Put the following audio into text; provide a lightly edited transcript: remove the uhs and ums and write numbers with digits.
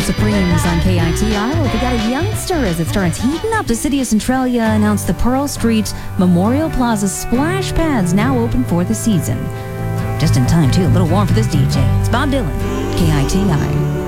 Supremes on KITI. Well, we got a youngster as it starts heating up. The city of Centralia announced the Pearl Street Memorial Plaza splash pads now open for the season. Just in time, too. A little warm for this DJ. It's Bob Dylan, KITI.